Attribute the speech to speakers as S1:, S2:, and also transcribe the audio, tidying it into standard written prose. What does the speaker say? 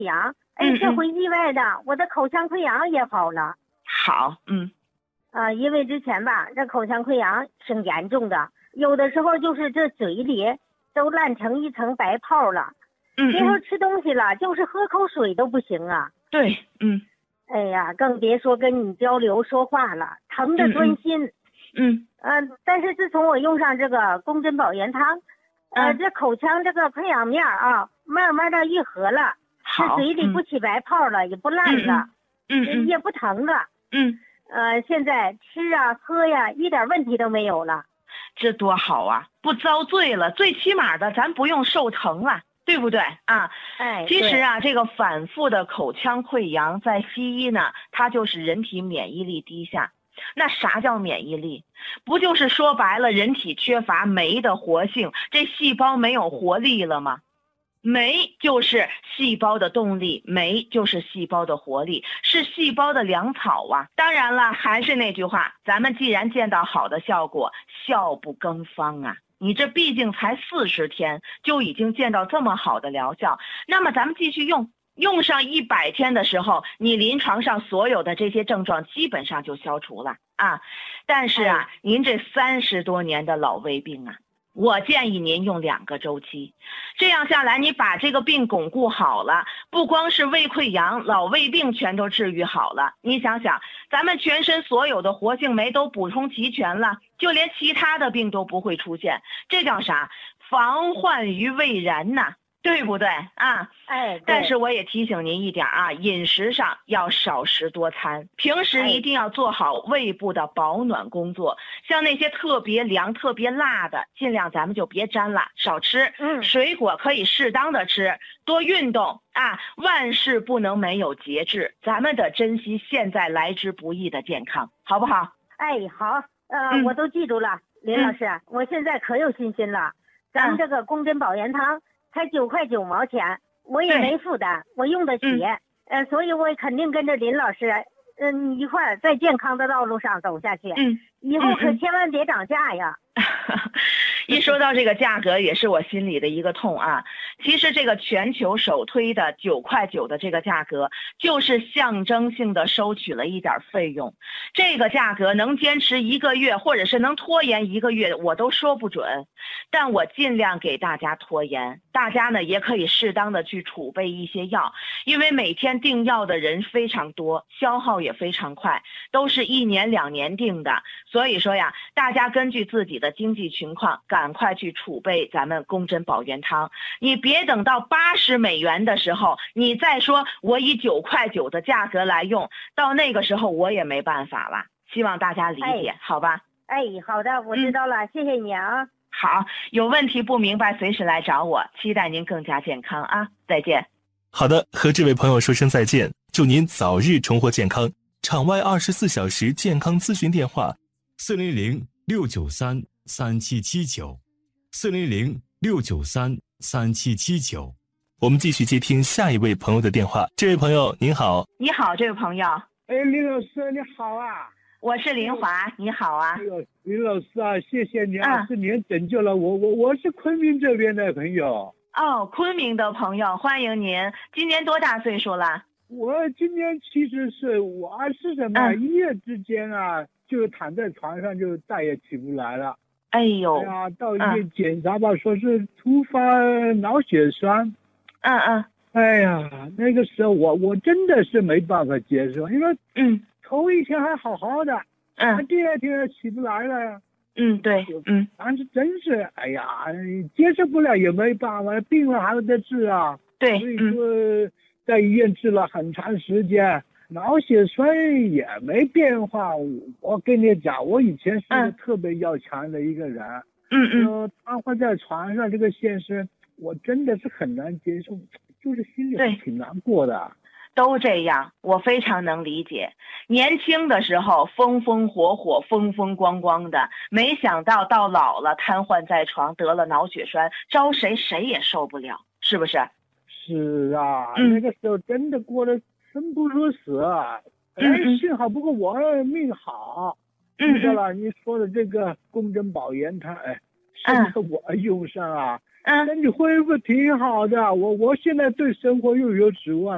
S1: 阳，哎，这回意外的，我的口腔溃疡也好了。
S2: 好，
S1: 因为之前吧，这口腔溃疡挺严重的，有的时候就是这嘴里都烂成一层白泡了。别说吃东西了，就是喝口水都不行啊。
S2: 对，
S1: 哎呀，更别说跟你交流说话了，疼得钻心。但是自从我用上这个宫针保元汤，这口腔这个溃疡面啊，慢慢的愈合了，这嘴里不起白泡了，也不烂了，也不疼了。现在吃啊喝呀，一点问题都没有了。
S2: 这多好啊，不遭罪了，最起码的咱不用受疼了。对不对啊？其实啊，这个反复的口腔溃疡在西医呢，它就是人体免疫力低下。那啥叫免疫力？不就是说白了，人体缺乏酶的活性，这细胞没有活力了吗？酶就是细胞的动力，酶就是细胞的活力，是细胞的粮草啊。当然了，还是那句话，咱们既然见到好的效果，效不更方啊。你这毕竟才40天就已经见到这么好的疗效，那么咱们继续用上100天的时候，你临床上所有的这些症状基本上就消除了啊。但是啊，您这30多年的老胃病啊，我建议您用2个周期，这样下来你把这个病巩固好了，不光是胃溃疡、老胃病全都治愈好了，你想想，咱们全身所有的活性酶都补充齐全了，就连其他的病都不会出现，这叫啥？防患于未然呐。对不对啊？但是我也提醒您一点啊，饮食上要少食多餐，平时一定要做好胃部的保暖工作。像那些特别凉、特别辣的，尽量咱们就别沾了，少吃。水果可以适当的吃，多运动啊！万事不能没有节制，咱们得珍惜现在来之不易的健康，好不好？
S1: 好，我都记住了，林老师，我现在可有信心了。咱们这个宫针保元汤才9块9毛钱，我也没负担，我用得起。所以我肯定跟着林老师，一块儿在健康的道路上走下去。以后可千万别涨价呀。
S2: 一说到这个价格，也是我心里的一个痛啊。其实这个全球首推的9块9的这个价格，就是象征性的收取了一点费用。这个价格能坚持1个月，或者是能拖延1个月，我都说不准。但我尽量给大家拖延，大家呢也可以适当的去储备一些药，因为每天订药的人非常多，消耗也非常快，都是1年2年订的。所以说呀，大家根据自己的经济情况，赶快去储备咱们宫针保元汤。你别等到80美元的时候，你再说我以9块9的价格来用，到那个时候我也没办法了。希望大家理解，好吧？
S1: 好的，我知道了，谢谢你啊。
S2: 好，有问题不明白随时来找我，期待您更加健康啊！再见。
S3: 好的，和这位朋友说声再见，祝您早日重获健康。场外24小时健康咨询电话：400-693-3779，400-693-3779。我们继续接听下一位朋友的电话。这位朋友您好。
S2: 你好，这位朋友。
S4: 林老师你好啊。
S2: 我是林华，你好啊。
S4: 林老师啊，谢谢你啊，是您拯救了我是昆明这边的朋友。
S2: 昆明的朋友，欢迎您。今年多大岁数了？
S4: 我今年70岁，我是什么一夜之间啊，就躺在床上就再也起不来了。到医院检查吧，说是突发脑血栓。那个时候我真的是没办法接受，因为头一天还好好的，第2天起不来了呀。
S2: 对，
S4: 但是真是接受不了也没办法，病了还得治啊。
S2: 对，
S4: 所以说在医院治了很长时间，脑血栓也没变化。我跟你讲，我以前是个特别要强的一个人。瘫痪在床上这个现实，我真的是很难接受，就是心里挺难过的。
S2: 都这样，我非常能理解。年轻的时候风风火火、风风光光的，没想到到老了瘫痪在床，得了脑血栓，招谁也受不了，是不是？
S4: 是啊，那个时候真的过得生不如死。幸好不过我命好。知道了，你说的这个宫针保元汤，现在我用上啊，身体恢复挺好的。我现在对生活又有指望。